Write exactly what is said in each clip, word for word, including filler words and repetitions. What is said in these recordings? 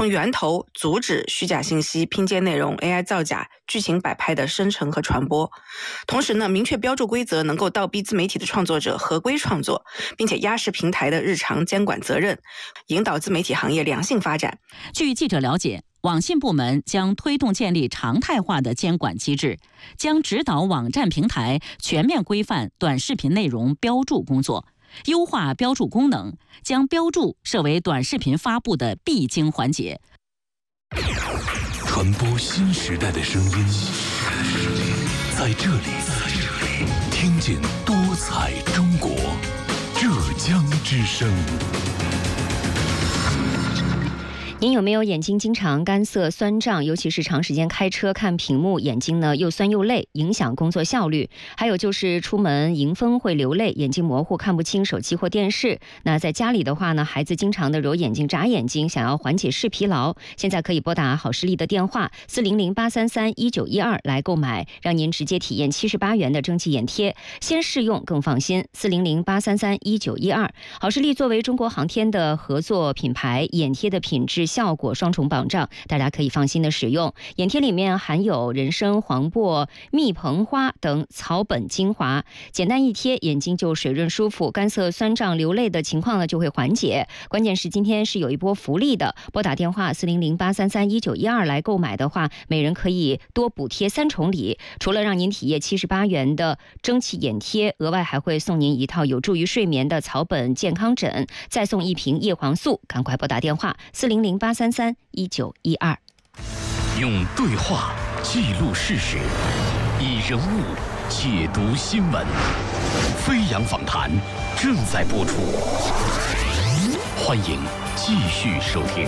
从源头阻止虚假信息、拼接内容、A I 造假、剧情摆拍的生成和传播。同时呢，明确标注规则，能够倒逼自媒体的创作者合规创作，并且压实平台的日常监管责任，引导自媒体行业良性发展。 据记者了解，网信部门将推动建立常态化的监管机制，将指导网站平台全面规范短视频内容标注工作，优化标注功能，将标注设为短视频发布的必经环节。 传播新时代的声音，在这里，听见多彩中国，浙江之声。 您有没有眼睛经常干涩酸胀，尤其是长时间开车看屏幕，眼睛呢又酸又累，影响工作效率？还有就是出门迎风会流泪，眼睛模糊看不清手机或电视。那在家里的话呢，孩子经常的揉眼睛眨眼睛，想要缓解视疲劳，现在可以拨打好视力的电话四零零八三三一九一二来购买，让您直接体验七十八元的蒸汽眼贴，先试用更放心。四零零八三三一九一二，好视力作为中国航天的合作品牌，眼贴的品质效果双重保障，大家可以放心的使用。眼贴里面含有人参、黄柏、蜜膨花等草本精华，简单一贴，眼睛就水润舒服，干涩酸胀流泪的情况呢就会缓解。关键是今天是有一波福利的，拨打电话四零零八三三一九一二来购买的话，每人可以多补贴三重礼，除了让您体验七十八元的蒸汽眼贴，额外还会送您一套有助于睡眠的草本健康枕，再送一瓶叶黄素。赶快拨打电话四零零八三三一九一二。 用对话记录事实，以人物解读新闻。飞扬访谈正在播出，欢迎继续收听。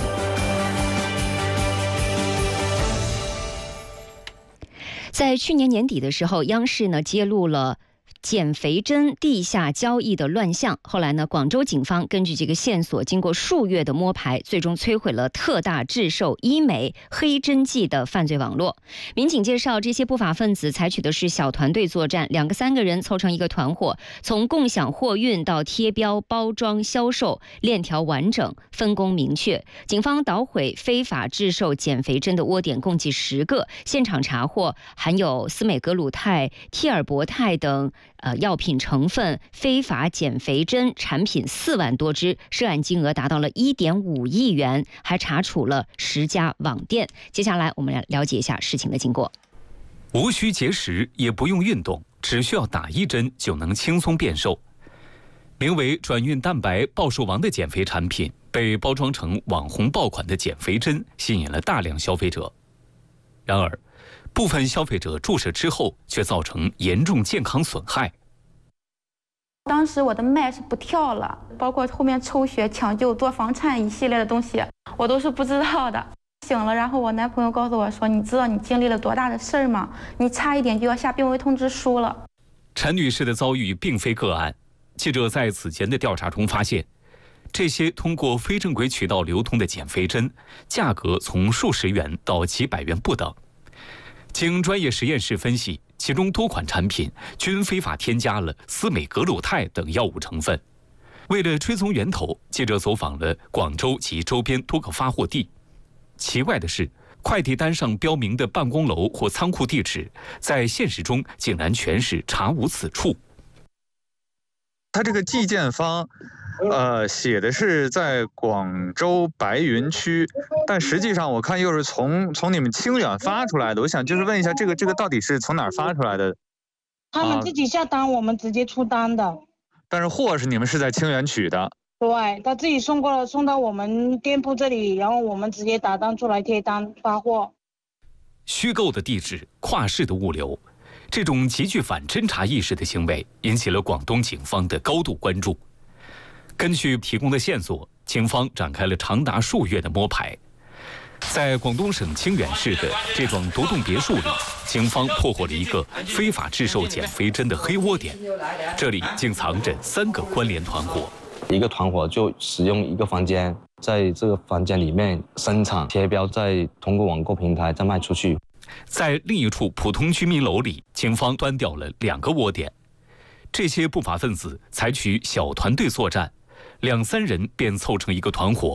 在去年年底的时候，央视呢揭露了减肥针地下交易的乱象。后来呢，广州警方根据这个线索，经过数月的摸排，最终摧毁了特大制售医美黑针剂的犯罪网络。民警介绍，这些不法分子采取的是小团队作战，两个三个人凑成一个团伙，从共享货运到贴标、包装、销售，链条完整，分工明确。警方捣毁非法制售减肥针的窝点共计十个，现场查获含有司美格鲁肽、替尔博肽等呃，药品成分非法减肥针产品四万多支，涉案金额达到了一点五亿元，还查处了十家网店。接下来我们来了解一下事情的经过。 无需节食，也不用运动，只需要打一针就能轻松变瘦。名为转运蛋白暴瘦王的减肥产品，被包装成网红爆款的减肥针，吸引了大量消费者。然而，部分消费者注射之后却造成严重健康损害。 当时我的脉是不跳了，包括后面抽血、抢救、做房颤一系列的东西，我都是不知道的。醒了，然后我男朋友告诉我说：“你知道你经历了多大的事儿吗？你差一点就要下病危通知书了。” 陈女士的遭遇并非个案，记者在此前的调查中发现，这些通过非正规渠道流通的减肥针，价格从数十元到几百元不等。经专业实验室分析，其中多款产品均非法添加了司美格鲁肽等药物成分。为了追踪源头，记者走访了广州及周边多个发货地。奇怪的是，快递单上标明的办公楼或仓库地址，在现实中竟然全是查无此处。 它这个寄件方呃，写的是在广州白云区，但实际上我看又是从从你们清远发出来的。我想就是问一下，这个这个到底是从哪儿发出来的？ 他们自己下单，啊、我们直接出单的。 但是货是你们是在清远取的？ 对，他自己送过来，送到我们店铺这里，然后我们直接打单出来贴单发货。 虚构的地址，跨市的物流，这种极具反侦查意识的行为，引起了广东警方的高度关注。根据提供的线索，警方展开了长达数月的摸排。在广东省清远市的这幢独栋别墅里，警方破获了一个非法制售减肥针的黑窝点，这里竟藏着三个关联团伙。 一个团伙就使用一个房间，在这个房间里面生产贴标，再通过网购平台再卖出去。 在另一处普通居民楼里，警方端掉了两个窝点。这些不法分子采取小团队作战，两三人便凑成一个团伙，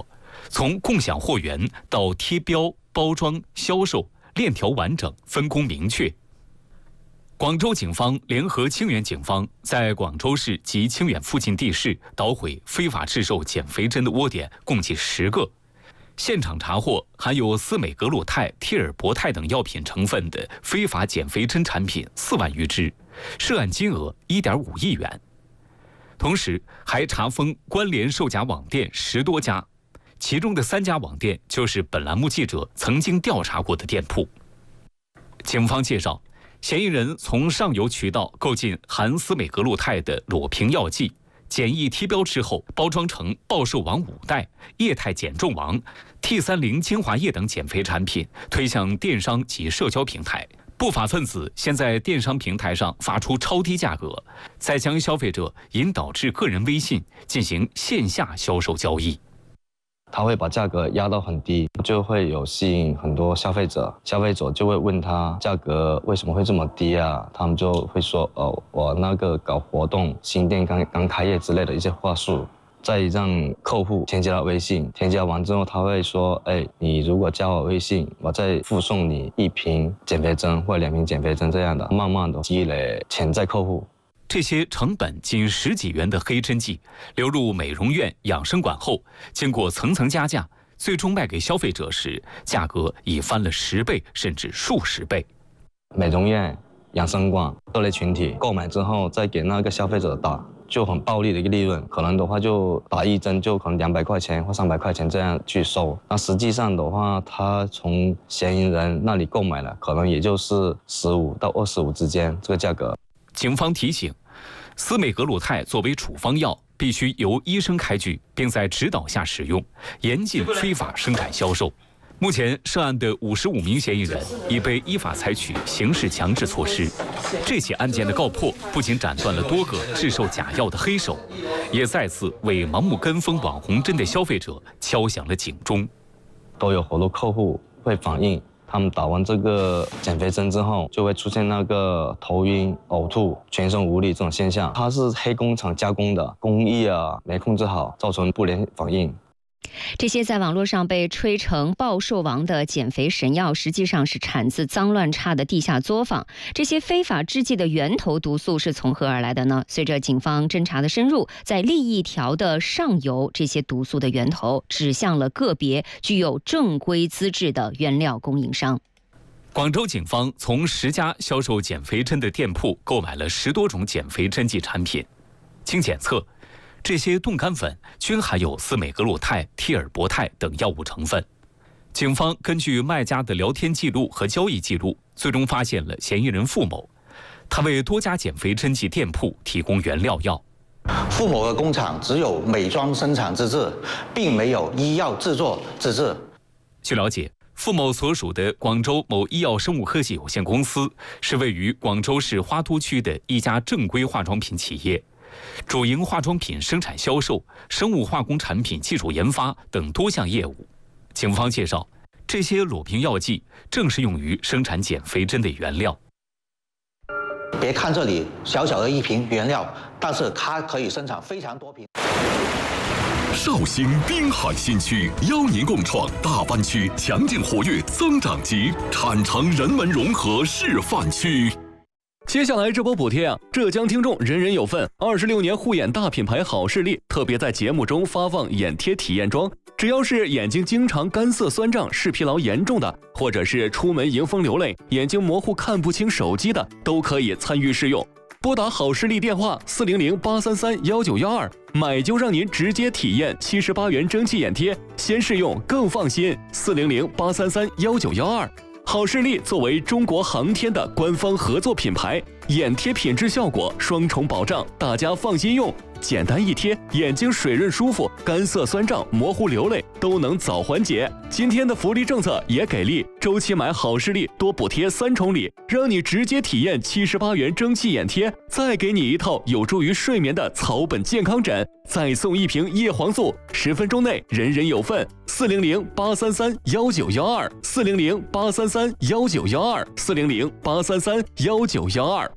从共享货源到贴标、包装、销售，链条完整，分工明确。广州警方联合清远警方在广州市及清远附近地市捣毁非法制售减肥针的窝点共计十个，现场查获含有司美格鲁肽、替尔博肽等药品成分的非法减肥针产品四万余只，涉案金额一点五亿元。同时还查封关联售假网店十多家，其中的三家网店就是本栏目记者曾经调查过的店铺。警方介绍，嫌疑人从上游渠道购进含司美格鲁肽的裸瓶药剂，简易贴标之后包装成暴瘦王五代、液态减重王、T 三零精华液等减肥产品，推向电商及社交平台。不法分子先在电商平台上发出超低价格，再将消费者引导至个人微信进行线下销售交易。 他会把价格压到很低，就会有吸引很多消费者，消费者就会问他价格为什么会这么低啊？他们就会说，哦，我那个搞活动，新店刚刚开业之类的一些话术，再让客户添加了微信，添加完之后他会说，哎，你如果加我微信，我再附送你一瓶减肥针或两瓶减肥针这样的，慢慢的积累潜在客户。 这些成本仅十几元的黑针剂流入美容院、养生馆后，经过层层加价，最终卖给消费者时，价格已翻了十倍甚至数十倍。 美容院、养生馆各类群体购买之后，再给那个消费者打，就很暴利的一个利润，可能的话就打一针就可能两百块钱或三百块钱这样去收。那实际上的话，他从嫌疑人那里购买了，可能也就是十五到二十五之间这个价格。 警方提醒，司美格鲁肽作为处方药，必须由医生开具，并在指导下使用，严禁非法生产销售。目前涉案的五十五名嫌疑人已被依法采取刑事强制措施。这起案件的告破，不仅斩断了多个制售假药的黑手，也再次为盲目跟风网红针的消费者敲响了警钟。 都有好多客户会反映，他们打完这个减肥针之后，就会出现那个头晕、呕吐、全身无力这种现象。它是黑工厂加工的，工艺啊没控制好，造成不良反应。 这些在网络上被吹成暴瘦王的减肥神药，实际上是产自脏乱差的地下作坊。这些非法制剂的源头毒素是从何而来的呢？随着警方侦查的深入，在利益条的上游，这些毒素的源头指向了个别具有正规资质的原料供应商。 广州警方从十家销售减肥针的店铺购买了十多种减肥针剂产品，经检测，这些冻干粉均含有司美格鲁肽、替尔博肽等药物成分。警方根据卖家的聊天记录和交易记录，最终发现了嫌疑人付某。他为多家减肥针剂店铺提供原料药。 付某的工厂只有美妆生产资质，并没有医药制作资质。 据了解，付某所属的广州某医药生物科技有限公司是位于广州市花都区的一家正规化妆品企业，主营化妆品生产销售、生物化工产品技术研发等多项业务。警方介绍，这些裸瓶药剂正是用于生产减肥针的原料。 别看这里小小的一瓶原料，但是它可以生产非常多瓶。 绍兴滨海新区邀您共创大湾区强劲活跃增长极产城人文融合示范区。 接下来这波补贴啊，浙江听众人人有份。二十六年护眼大品牌好视力特别在节目中发放眼贴体验装，只要是眼睛经常干涩酸胀、视疲劳严重的，或者是出门迎风流泪、眼睛模糊看不清手机的，都可以参与试用。拨打好视力电话四零零八三三幺九幺二，买就让您直接体验七十八元蒸汽眼贴，先试用更放心。四零零八三三幺九幺二。好视力作为中国航天的官方合作品牌，眼贴品质效果双重保障，大家放心用。简单一贴，眼睛水润舒服，干涩酸胀、模糊流泪都能早缓解。今天的福利政策也给力，周期买好视力多补贴三重礼，让你直接体验七十八元蒸汽眼贴，再给你一套有助于睡眠的草本健康枕，再送一瓶叶黄素，十分钟内人人有份。四零零八三三幺九幺二，四零零八三三幺九幺二，四零零八三三幺九幺二。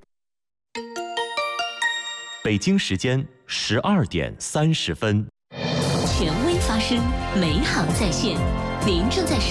北京时间十二点三十分。 权威访发生，美好在线。您正在收